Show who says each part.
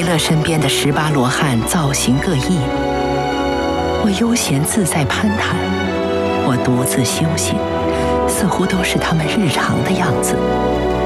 Speaker 1: 勒身边的18罗汉造型各异，我悠闲自在攀谈，我独自修行，似乎都是他们日常的样子。